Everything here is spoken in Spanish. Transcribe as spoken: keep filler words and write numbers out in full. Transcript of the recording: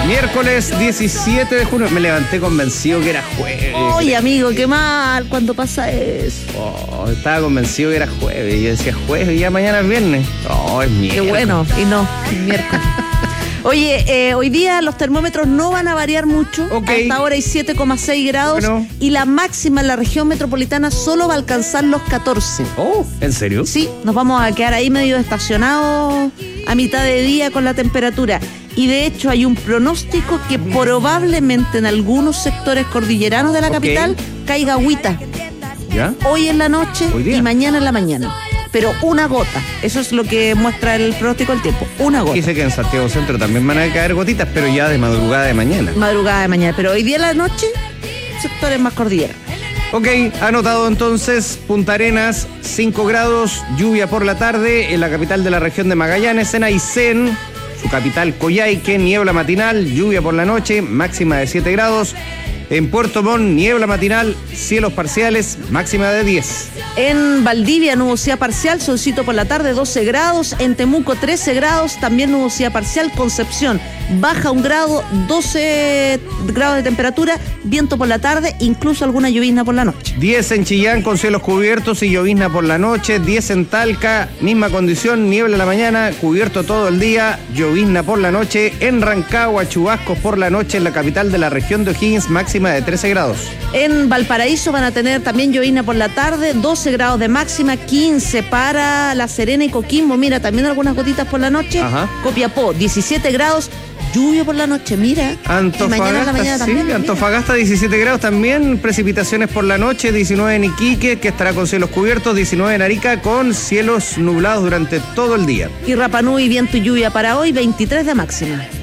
Miércoles diecisiete de junio. Me levanté convencido que era jueves. Oye, amigo, qué mal cuando pasa eso. Oh, estaba convencido que era jueves. Y yo decía jueves y ya mañana es viernes. Oh, es miércoles. Qué bueno, y no, es miércoles. Oye, eh, hoy día los termómetros no van a variar mucho. Okay. Hasta ahora hay siete coma seis grados. Bueno. Y la máxima en la región metropolitana solo va a alcanzar los catorce. Oh, ¿en serio? Sí, nos vamos a quedar ahí medio estacionados a mitad de día con la temperatura. Y de hecho hay un pronóstico que probablemente en algunos sectores cordilleranos de la Okay. capital caiga agüita. ¿Ya? Hoy en la noche Hoy día. y mañana en la mañana. Pero una gota. Eso es lo que muestra el pronóstico del tiempo. Una gota. Dice que en Santiago Centro también van a caer gotitas, pero ya de madrugada de mañana. Madrugada de mañana. Pero hoy día en la noche, sectores más cordilleranos. Ok, anotado entonces, Punta Arenas, cinco grados, lluvia por la tarde, en la capital de la región de Magallanes, en Aysén, su capital Coyhaique, niebla matinal, lluvia por la noche, máxima de siete grados. En Puerto Montt, niebla matinal, cielos parciales, máxima de diez. En Valdivia, nubosidad parcial, solcito por la tarde, doce grados. En Temuco, trece grados, también nubosidad parcial. Concepción, baja un grado, doce grados de temperatura, viento por la tarde, incluso alguna llovizna por la noche. diez en Chillán con cielos cubiertos y llovizna por la noche, diez en Talca, misma condición, niebla en la mañana, cubierto todo el día, llovizna por la noche. En Rancagua, chubascos por la noche en la capital de la región de O'Higgins, máxima de trece grados. En Valparaíso van a tener también llovizna por la tarde, doce grados de máxima, quince para La Serena y Coquimbo. Mira, también algunas gotitas por la noche. Ajá. Copiapó, diecisiete grados, lluvia por la noche, mira. Antofagasta, y mañana en la mañana sí, también. mira. Antofagasta diecisiete grados también, precipitaciones por la noche, diecinueve en Iquique, que estará con cielos cubiertos, diecinueve en Arica, con cielos nublados durante todo el día. Y Rapa Nui, viento y lluvia para hoy, veintitrés de máxima.